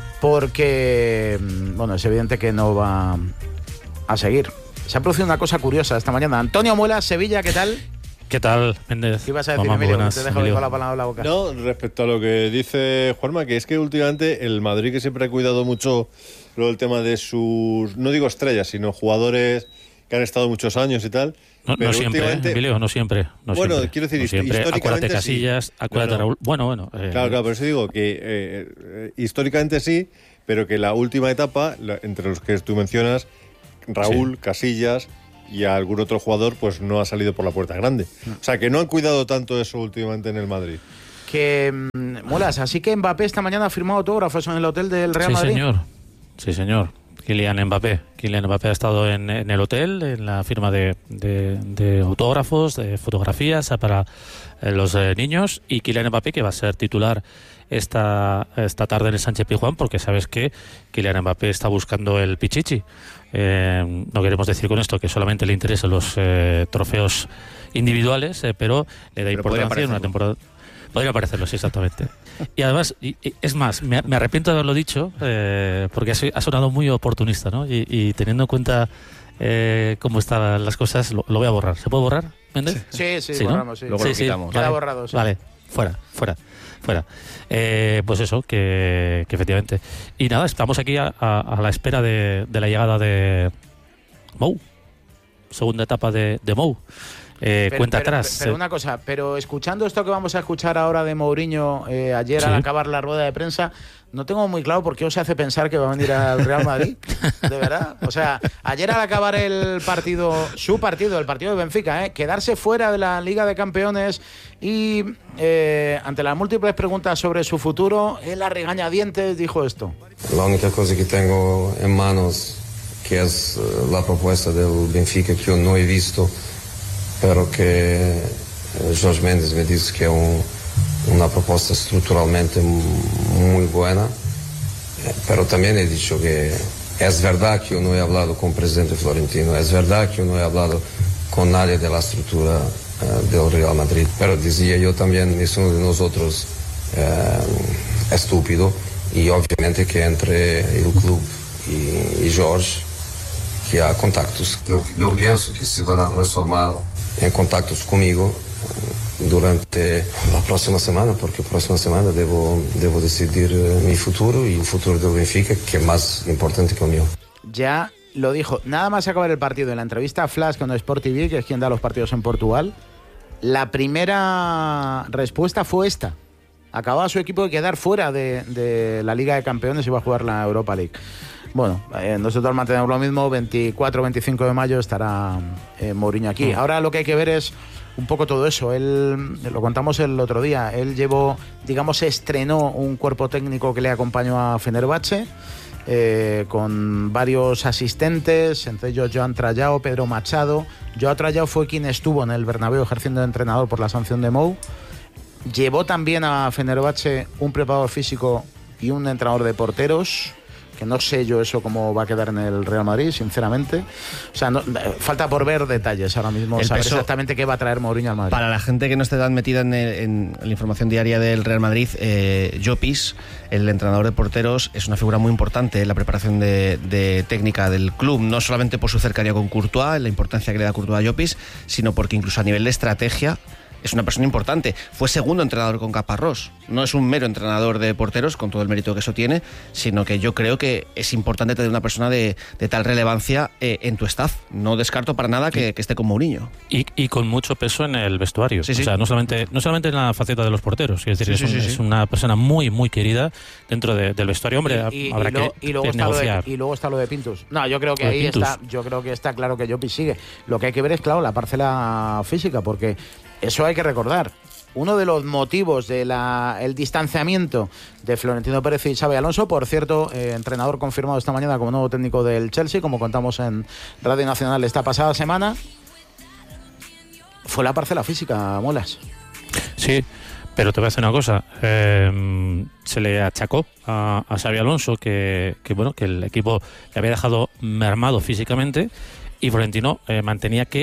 B: Porque, mm, bueno, es evidente que no va a seguir. Se ha producido una cosa curiosa esta mañana. Antonio Muela, Sevilla, ¿qué tal?
N: ¿Qué tal, Méndez?
B: ¿Qué ibas a decir,
N: Mamá,
B: Emilio?
N: buenas,
B: Te dejo
N: Emilio.
B: con la palabra en la boca.
M: No, respecto a lo que dice Juanma, que es que últimamente el Madrid, que siempre ha cuidado mucho lo del tema de sus, no digo estrellas, sino jugadores que han estado muchos años y tal.
N: No,
M: pero
N: no siempre, ¿eh,
M: últimamente-
N: Emilio, no siempre. No
M: bueno,
N: siempre,
M: quiero decir,
N: no
M: hist-
N: siempre.
M: históricamente
N: Acuérdate
M: sí.
N: Casillas, acuérdate
M: No, no.
N: Raúl. Bueno, bueno. eh,
M: Claro, claro, por eso digo que eh, eh, históricamente sí, pero que la última etapa, la- entre los que tú mencionas, Raúl, Casillas y algún otro jugador, pues no ha salido por la puerta grande. O sea, que no han cuidado tanto eso últimamente en el Madrid.
B: Que, mm, Molas, así que Mbappé esta mañana ha firmado autógrafos en el hotel del Real
N: Sí,
B: Madrid.
N: señor. Sí, señor. Kylian Mbappé. Kylian Mbappé ha estado en, en el hotel, en la firma de, de- de autógrafos, de fotografías para eh, los eh, niños. Y Kylian Mbappé, que va a ser titular esta, esta tarde en el Sánchez Pizjuán, porque sabes que Kylian Mbappé está buscando el Pichichi. Eh, no queremos decir con esto que solamente le interesan los eh, trofeos individuales, eh, pero le da
D: Pero podría
N: importancia en una
D: parecerlo.
N: temporada. Podría parecerlo, sí, exactamente. Y además, y- y- es más, me, me arrepiento de haberlo dicho, eh, porque ha, si- ha sonado muy oportunista, ¿no? Y, y teniendo en cuenta eh, cómo estaban las cosas, lo, lo voy a borrar. ¿Se puede borrar, Méndez?
B: Sí, sí,
N: ¿no?
B: borramos, sí.
D: Luego lo quitamos.
B: Queda
N: Vale,
B: borrado, sí.
N: Vale, fuera, fuera, fuera. Eh, pues eso, que, que efectivamente. Y nada, estamos aquí a, a- a la espera de, de la llegada de Mou. Segunda etapa de, de Mou. Eh,
B: Pero-
N: cuenta
B: pero-
N: atrás.
B: Pero
N: eh,
B: una cosa, pero escuchando esto que vamos a escuchar ahora de Mourinho eh, ayer
N: Sí.
B: al acabar la rueda de prensa, no tengo muy claro por qué os hace pensar que va a venir al Real Madrid. De verdad. O sea, ayer al acabar el partido, su partido, el partido de Benfica, ¿eh? quedarse fuera de la Liga de Campeones y eh, ante las múltiples preguntas sobre su futuro, él a regañadientes dijo esto.
O: La única cosa que tengo en manos, que es eh, la propuesta del Benfica, que yo no he visto, pero que eh, Jorge Mendes me dice que es un- una propuesta estructuralmente m- muy buena, eh, pero también he dicho que es verdad que yo no he hablado con el presidente Florentino, es verdad que yo no he hablado con nadie de la estructura eh, del Real Madrid, pero decía yo también, ninguno de nosotros eh, estúpido, y obviamente que entre el club y, y Jorge, que há contactos. Eu, eu penso que se van a transformar em contactos comigo durante a próxima semana, porque a próxima semana devo, devo decidir eh, mi futuro y el futuro del Benfica, que es más importante que el mío.
B: Ya lo dijo, nada más acabar el partido, en la entrevista a Flash con Sport T V, que es quien da los partidos en Portugal, la primera respuesta fue esta. Acababa su equipo de quedar fuera de, de la Liga de Campeones y iba a jugar la Europa League. Bueno, eh, nosotros mantenemos lo mismo, veinticuatro veinticinco de mayo estará eh, Mourinho aquí. Ahora lo que hay que ver es un poco todo eso. Él, lo contamos el otro día, él llevó, digamos, estrenó un cuerpo técnico que le acompañó a Fenerbahce, eh, con varios asistentes, entre ellos Joan Trallao, Pedro Machado. Joan Trallao fue quien estuvo en el Bernabéu ejerciendo de entrenador por la sanción de Mou. Llevó también a Fenerbahce un preparador físico y un entrenador de porteros, que no sé yo eso cómo va a quedar en el Real Madrid, sinceramente. O sea, no, falta por ver detalles ahora mismo,
D: El
B: saber
D: peso-
B: exactamente qué va a traer Mourinho al Madrid.
D: Para la gente que no esté tan metida en, el- en la información diaria del Real Madrid, eh, Llopis, el entrenador de porteros, es una figura muy importante en la preparación de, de técnica del club, no solamente por su cercanía con Courtois, la importancia que le da Courtois a Llopis, sino porque incluso a nivel de estrategia es una persona importante. Fue segundo entrenador con Caparrós. No es un mero entrenador de porteros, con todo el mérito que eso tiene, sino que yo creo que es importante tener una persona de, de tal relevancia eh, en tu staff. No descarto para nada que, que esté con Mourinho.
N: Y, y con mucho peso en el vestuario.
D: Sí, sí.
N: O sea, no solamente, no solamente en la faceta de los porteros. Es decir,
D: Sí,
N: es,
D: sí,
N: un-
D: sí,
N: es
D: sí.
N: una persona muy, muy querida dentro de- del vestuario. Hombre,
B: y, y-
N: habrá
B: y lo-
N: que,
B: y luego
N: que
B: está lo de-
N: negociar.
B: y luego está lo de Pintus. No, yo creo que
N: Lo de
B: ahí
N: Pintus.
B: está, yo creo que está claro que Llopis sigue. Lo que hay que ver es, claro, la parcela física, porque eso hay que recordar. Uno de los motivos del el distanciamiento de Florentino Pérez y Xabi Alonso, por cierto, eh, entrenador confirmado esta mañana como nuevo técnico del Chelsea, como contamos en Radio Nacional esta pasada semana, fue la parcela física, Molas.
N: Sí, pero te voy a decir una cosa. eh, se le achacó a, a Xabi Alonso que, que, bueno, que el equipo le había dejado mermado físicamente, y Florentino eh, mantenía que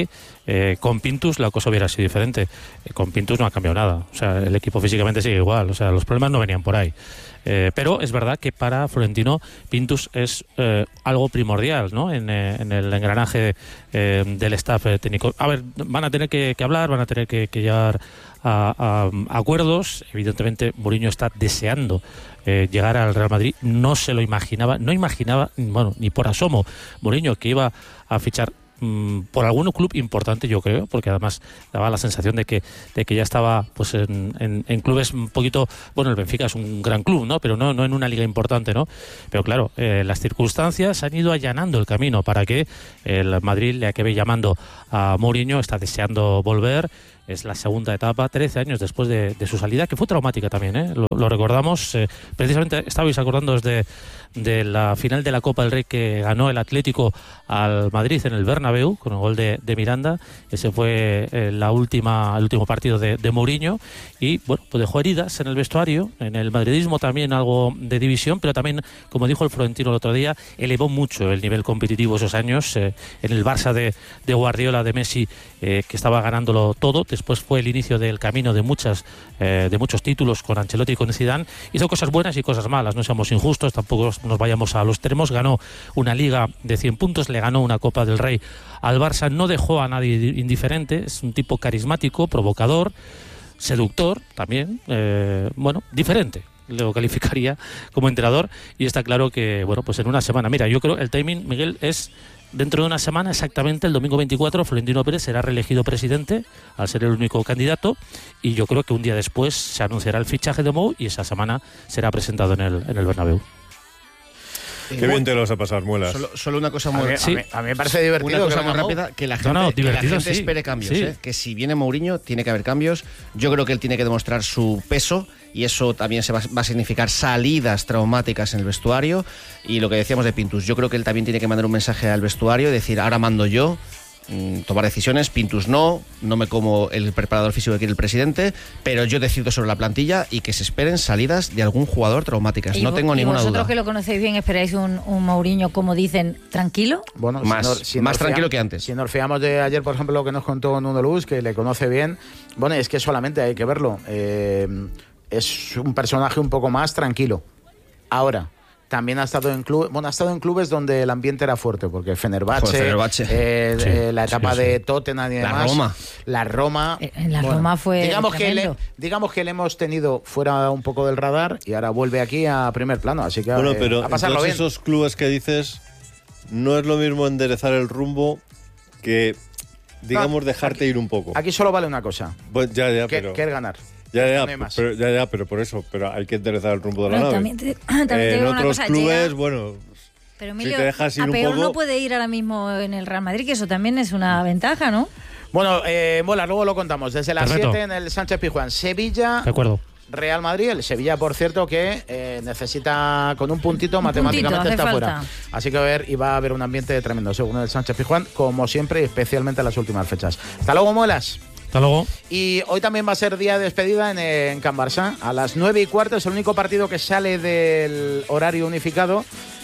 N: Eh, con Pintus la cosa hubiera sido diferente. Eh, con Pintus no ha cambiado nada. O sea, el equipo físicamente sigue igual. O sea, los problemas no venían por ahí. Eh, pero es verdad que para Florentino Pintus es eh, algo primordial, ¿no? En, eh, en el engranaje eh, del staff eh, técnico. A ver, van a tener que, que hablar, van a tener que, que llegar a, a acuerdos. Evidentemente Mourinho está deseando eh, llegar al Real Madrid. No se lo imaginaba, no imaginaba, bueno, ni por asomo Mourinho que iba a fichar por algún club importante, yo creo, porque además daba la sensación de que de que ya estaba pues en, en, en clubes un poquito, bueno, el Benfica es un gran club, ¿no? Pero no, no en una liga importante, ¿no? Pero claro, eh, las circunstancias han ido allanando el camino para que el Madrid le acabe llamando a Mourinho, está deseando volver. Es la segunda etapa, trece años después de, de su salida, que fue traumática también, ¿eh? Lo, lo recordamos, eh, precisamente estabais acordando desde de la final de la Copa del Rey que ganó el Atlético al Madrid en el Bernabéu, con el gol de, de Miranda. Ese fue eh, la última, el último partido de, de Mourinho, y bueno, pues dejó heridas en el vestuario, en el madridismo también algo de división, pero también, como dijo el Florentino el otro día, elevó mucho el nivel competitivo esos años, eh, en el Barça de, de Guardiola, de Messi, eh, que estaba ganándolo todo. Después fue el inicio del camino de muchas eh, de muchos títulos con Ancelotti y con Zidane. Hizo cosas buenas y cosas malas, no seamos injustos, tampoco nos vayamos a los extremos. Ganó una Liga de cien puntos, le ganó una Copa del Rey al Barça, no dejó a nadie indiferente. Es un tipo carismático, provocador, seductor también, eh, bueno, diferente. Lo calificaría como entrenador, y está claro que, bueno, pues en una semana, mira, yo creo el timing, Miguel, es dentro de una semana, exactamente el domingo veinticuatro, Florentino Pérez será reelegido presidente al ser el único candidato, y yo creo que un día después se anunciará el fichaje de Mou y esa semana será presentado en el, en el Bernabéu.
M: Qué bien te lo vas a pasar, Muelas.
D: Solo, solo una cosa muy,
B: a, mí,
D: sí.
B: a, mí, a mí me parece divertido.
D: Una cosa
B: que
D: muy
B: venga
D: rápida, que la gente,
N: no, no,
D: que la gente
N: sí.
D: espere cambios.
N: Sí.
D: ¿eh? Que si viene Mourinho, tiene que haber cambios. Yo creo que él tiene que demostrar su peso, y eso también se va, va a significar salidas traumáticas en el vestuario. Y lo que decíamos de Pintus, yo creo que él también tiene que mandar un mensaje al vestuario, decir, ahora mando yo, tomar decisiones. Pintus no, no me como el preparador físico que quiere el presidente, pero yo decido sobre la plantilla, y que se esperen salidas de algún jugador traumáticas. No tengo ninguna duda.
C: ¿Vosotros que lo conocéis bien esperáis un, un Mourinho, como dicen, tranquilo?
B: Bueno,
D: más,
B: si nos, si
D: más
B: nos
D: tranquilo
B: fiamos,
D: que antes.
B: Si nos fiamos de ayer, por ejemplo, lo que nos contó Nuno Luz, que le conoce bien, bueno, es que solamente hay que verlo. Eh, es un personaje un poco más tranquilo. Ahora, también ha estado en clubes, bueno, ha estado en clubes donde el ambiente era fuerte, porque Fenerbahce,
D: Joder, Fenerbahce.
B: Eh,
N: Sí,
B: eh, la etapa
N: sí, sí.
B: de Tottenham y
D: La
B: demás.
D: Roma.
B: La Roma.
C: Eh, En la
B: Bueno,
C: Roma fue
B: digamos que, le,
C: tremendo.
B: digamos que le hemos tenido fuera un poco del radar, y ahora vuelve aquí a primer plano, así que
M: Bueno,
B: eh,
M: pero
B: a pasarlo
M: entonces
B: bien.
M: esos clubes que dices, no es lo mismo enderezar el rumbo que, digamos,
B: Ah,
M: dejarte
B: aquí-
M: ir un poco.
B: Aquí solo vale una cosa,
M: Pues ya, ya,
B: que,
M: pero...
B: que es ganar.
M: Ya, ya,
B: No hay más.
M: pero, ya, ya, pero por eso, pero hay que enderezar el rumbo de la
C: Bueno,
M: nave.
C: también te, también te
M: Eh, en
C: digo una
M: otros
C: cosa,
M: clubes,
C: llega-
M: bueno,
C: Pero
M: si
C: Emilio,
M: te dejas ir
C: a
M: un
C: peor
M: poco...
C: no puede ir ahora mismo en el Real Madrid, que eso también es una ventaja, ¿no?
B: Bueno, eh, Mola, luego lo contamos. Desde las
N: Perfecto.
B: siete en el Sánchez Pizjuán. Sevilla,
N: De acuerdo.
B: Real Madrid. El Sevilla, por cierto, que eh, necesita con un puntito,
C: Un
B: matemáticamente
C: puntito, hace
B: está
C: falta.
B: fuera. Así que a ver, y va a haber un ambiente tremendo, según el Sánchez Pizjuán, como siempre, y especialmente en las últimas fechas. Hasta luego, Muelas.
N: Hasta luego.
B: Y hoy también va a ser día de despedida en, eh, en Can Barça. A las nueve y cuarto es el único partido que sale del horario unificado.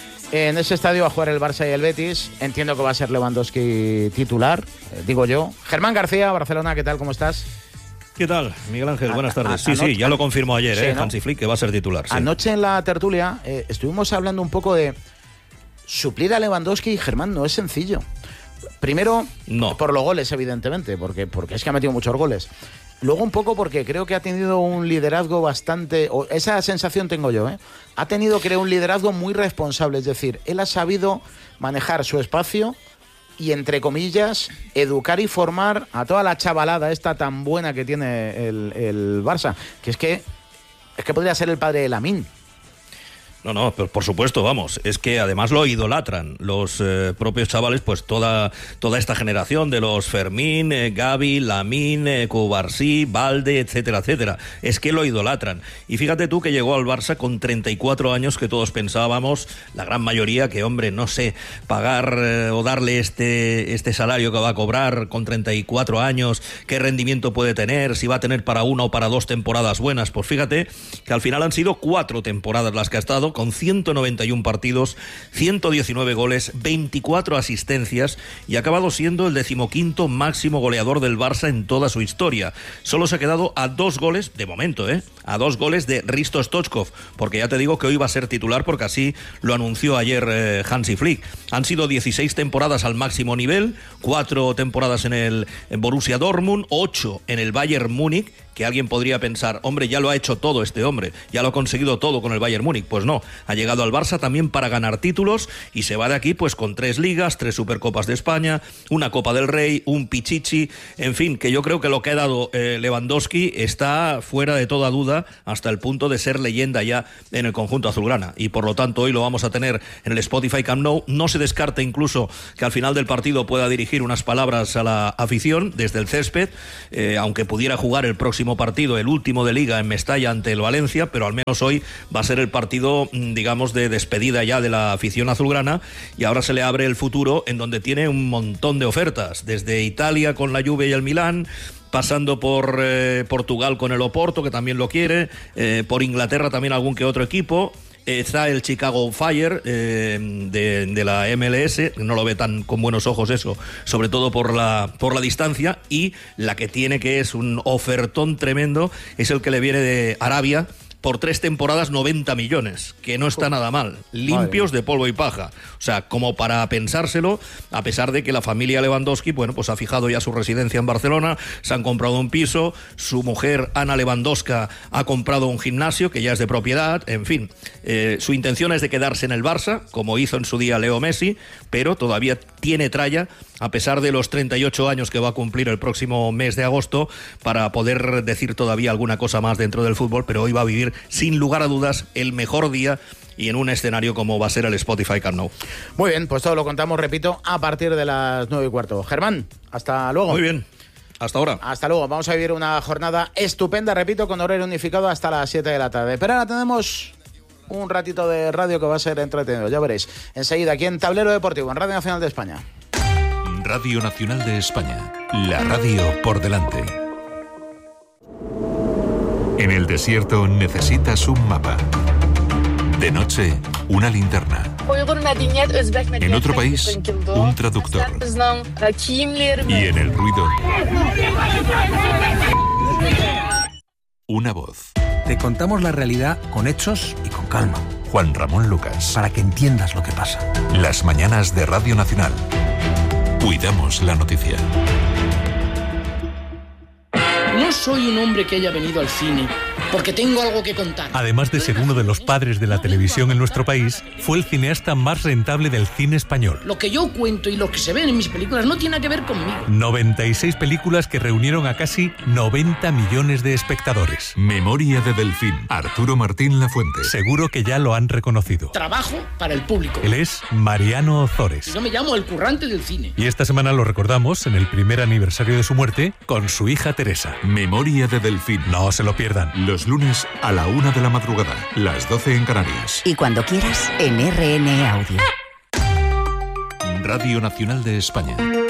B: En ese estadio va a jugar el Barça y el Betis. Entiendo que va a ser Lewandowski titular, eh, digo yo. Germán García, Barcelona, ¿qué tal? ¿Cómo estás?
P: ¿Qué tal, Miguel Ángel?
B: A-
P: Buenas
B: a-
P: tardes. Sí,
B: anoche-
P: sí, ya lo confirmó ayer,
B: Sí,
P: ¿eh?
B: ¿no?
P: Hansi Flick, que va a ser titular. Sí.
B: Anoche en la tertulia eh, estuvimos hablando un poco de suplir a Lewandowski, y Germán, no es sencillo. Primero,
P: No.
B: por los goles, evidentemente, porque, porque es que ha metido muchos goles. Luego un poco porque creo que ha tenido un liderazgo bastante... O esa sensación tengo yo, ¿eh? Ha tenido, creo, un liderazgo muy responsable. Es decir, él ha sabido manejar su espacio y, entre comillas, educar y formar a toda la chavalada esta tan buena que tiene el, el Barça. Que es que, es que podría ser el padre de Lamine.
P: No, no, pero por supuesto, vamos, es que además lo idolatran los eh, propios chavales, pues toda toda esta generación de los Fermín, eh, Gavi, Lamine, eh, Cubarsí, Balde, etcétera, etcétera. Es que lo idolatran. Y fíjate tú que llegó al Barça con treinta y cuatro años, que todos pensábamos, la gran mayoría, que hombre, no sé, pagar eh, o darle este, este salario que va a cobrar con treinta y cuatro años, qué rendimiento puede tener, si va a tener para una o para dos temporadas buenas. Pues fíjate que al final han sido cuatro temporadas las que ha estado, con ciento noventa y uno partidos, ciento diecinueve goles, veinticuatro asistencias y ha acabado siendo el decimoquinto máximo goleador del Barça en toda su historia. Solo se ha quedado a dos goles, de momento, ¿eh? A dos goles de Risto Stoichkov, porque ya te digo que hoy va a ser titular porque así lo anunció ayer eh, Hansi Flick. Han sido dieciséis temporadas al máximo nivel, cuatro temporadas en el en Borussia Dortmund, ocho en el Bayern Múnich, que alguien podría pensar, hombre, ya lo ha hecho todo este hombre, ya lo ha conseguido todo con el Bayern Múnich. Pues no, ha llegado al Barça también para ganar títulos y se va de aquí pues con tres ligas, tres Supercopas de España, una Copa del Rey, un Pichichi, en fin, que yo creo que lo que ha dado eh, Lewandowski está fuera de toda duda hasta el punto de ser leyenda ya en el conjunto azulgrana y por lo tanto hoy lo vamos a tener en el Spotify Camp Nou. No se descarta incluso que al final del partido pueda dirigir unas palabras a la afición desde el césped, eh, aunque pudiera jugar el próximo partido, el último de Liga en Mestalla ante el Valencia, pero al menos hoy va a ser el partido, digamos, de despedida ya de la afición azulgrana y ahora se le abre el futuro en donde tiene un montón de ofertas, desde Italia con la Juve y el Milán, pasando por eh, Portugal con el Oporto, que también lo quiere, eh, por Inglaterra también algún que otro equipo. Está el Chicago Fire eh, de, de la M L S, no lo ve tan con buenos ojos eso, sobre todo por la, por la distancia, y la que tiene, que es un ofertón tremendo, es el que le viene de Arabia, por tres temporadas noventa millones, que no está nada mal, limpios de polvo y paja. O sea, como para pensárselo, a pesar de que la familia Lewandowski, bueno, pues ha fijado ya su residencia en Barcelona, se han comprado un piso, su mujer Ana Lewandowska ha comprado un gimnasio que ya es de propiedad, en fin. Eh, su intención es de quedarse en el Barça, como hizo en su día Leo Messi, pero todavía tiene tralla, a pesar de los treinta y ocho años que va a cumplir el próximo mes de agosto, para poder decir todavía alguna cosa más dentro del fútbol, pero hoy va a vivir sin lugar a dudas el mejor día y en un escenario como va a ser el Spotify Camp Nou.
B: Muy bien, pues todo lo contamos, repito, a partir de las nueve y cuarto. Germán, hasta luego.
P: Muy bien, hasta ahora.
B: Hasta luego, vamos a vivir una jornada estupenda, repito, con horario unificado hasta las siete de la tarde. Pero ahora tenemos un ratito de radio que va a ser entretenido, ya veréis. Enseguida aquí en Tablero Deportivo, en Radio Nacional de España.
Q: Radio Nacional de España, la radio por delante. En el desierto necesitas un mapa. De noche, una linterna. En otro país, un traductor. Y en el ruido, una voz.
R: Te contamos la realidad con hechos y con calma.
Q: Juan Ramón Lucas.
R: Para que entiendas lo que pasa.
Q: Las mañanas de Radio Nacional. Cuidamos la noticia.
S: No soy un hombre que haya venido al cine porque tengo algo que contar.
T: Además de ser uno de los padres de la televisión en nuestro país, fue el cineasta más rentable del cine español.
S: Lo que yo cuento y lo que se ven en mis películas no tiene que ver conmigo.
T: noventa y seis películas que reunieron a casi noventa millones de espectadores.
Q: Memoria de Delfín. Arturo Martín Lafuente.
T: Seguro que ya lo han reconocido.
S: Trabajo para el público.
T: Él es Mariano Ozores.
S: Yo me llamo el currante del cine.
T: Y esta semana lo recordamos en el primer aniversario de su muerte con su hija Teresa.
Q: Memoria de Delfín.
T: No se lo pierdan.
Q: Los lunes a la una de la madrugada, las doce en Canarias.
U: Y cuando quieras, en R N Audio.
Q: Radio Nacional de España.